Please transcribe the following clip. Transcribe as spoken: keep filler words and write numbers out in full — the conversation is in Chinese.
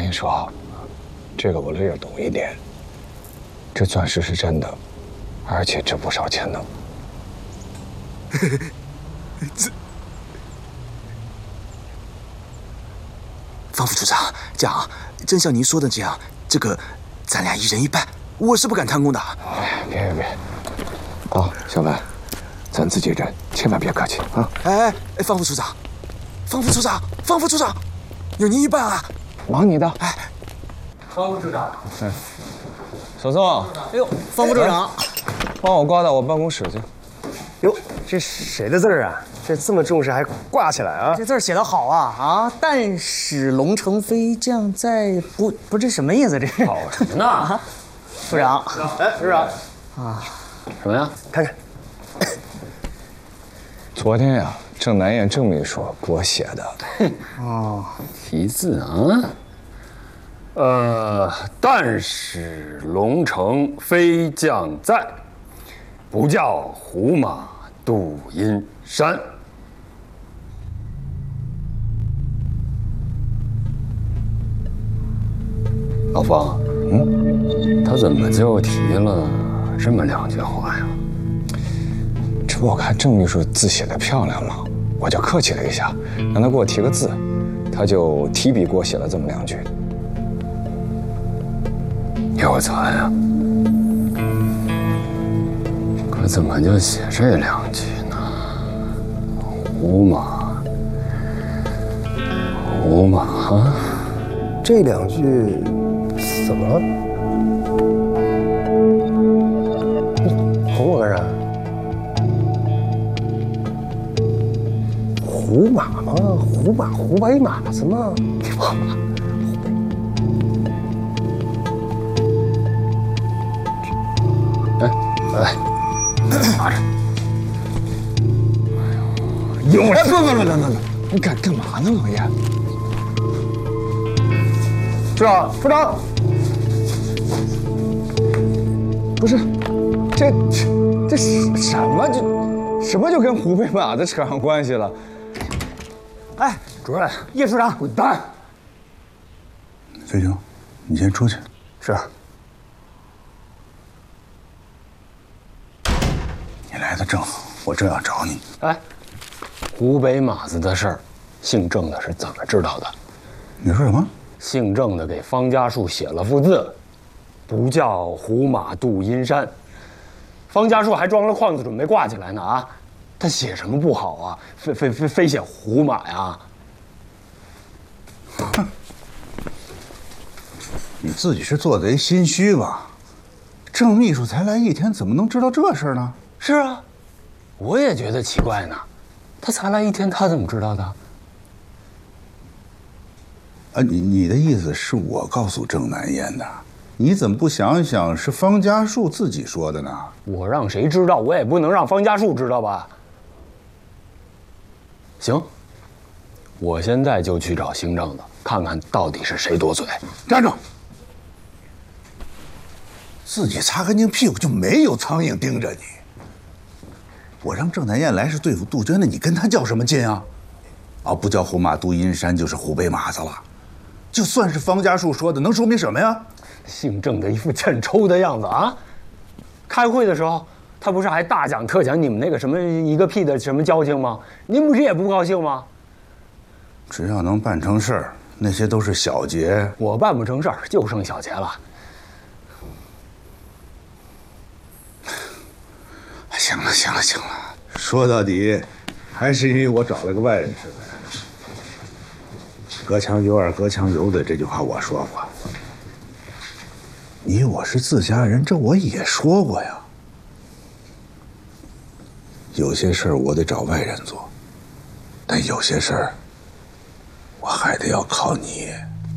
你说，这个我略懂一点。这钻石是真的，而且值不少钱呢。 这，方副处长，这样，真像您说的这样，这个咱俩一人一半，我是不敢贪功的。 哎，别别别！啊，小白，咱自己人，千万别客气啊！ 哎哎哎，方副处长，方副处长，方副处长，有您一半啊！ 忙你的。 哎， 方副处长。 哎，小宋。 哎呦，方副处长， 帮我挂到我办公室去。 哟，这谁的字儿啊？这这么重视还挂起来啊？ 这字儿写得好啊啊！但使龙成飞将在不不这什么意思？这是搞什么呢？啊， 处长， 哎，处长啊， 什么呀？ 看看。 昨天呀、啊，郑南燕郑秘书给我写的。 哦，题字啊。呃，但使龙城飞将在，不教胡马度阴山。老方，嗯，他怎么就提了这么两句话呀？ 这不我看郑秘书字写的漂亮嘛，我就客气了一下，让他给我提个字，他就提笔给我写了这么两句。 有才啊！可怎么就写这两句呢？胡马，胡马， 这两句怎么了？你哄我干啥？胡马吗？胡马，胡白马子吗？你忘了？ 哎，拿着。 哎呦，哎，不不不不不，你干干嘛呢，老爷？ 处长，处长， 不是，这这这什么就什么就跟胡北马子扯上关系了？ 哎， 主任， 叶处长， 滚蛋！ 飞行，你先出去。 是。 你来的正好，我正要找你。 哎，湖北马子的事儿，姓郑的是怎么知道的？ 你说什么？ 姓郑的给方家树写了幅字，不叫胡马度阴山。方家树还装了框子准备挂起来呢啊！他写什么不好啊？非非非非写胡马呀！ 哼，你自己是做贼心虚吧？郑秘书才来一天，怎么能知道这事儿呢？ 是啊，我也觉得奇怪呢。他才来一天，他怎么知道的？ 啊，你你的意思是我告诉郑南燕的？你怎么不想想是方家树自己说的呢？ 我让谁知道，我也不能让方家树知道吧？行，我现在就去找姓郑的，看看到底是谁多嘴。 站住！自己擦干净屁股就没有苍蝇盯着你。我让郑南燕来是对付杜鹃的，你跟他较什么劲啊？啊，不叫胡马度阴山，就是湖北马子了。就算是方家树说的，能说明什么呀？ 姓郑的一副欠抽的样子啊！开会的时候，他不是还大讲特讲你们那个什么一个屁的什么交情吗？您不是也不高兴吗？ 只要能办成事儿，那些都是小节。 我办不成事儿，就剩小节了。 行了，行了，行了，说到底，还是因为我找了个外人吃饭。隔墙有耳，隔墙有嘴，这句话我说过。你我是自家人，这我也说过呀。有些事儿我得找外人做，但有些事儿我还得要靠你。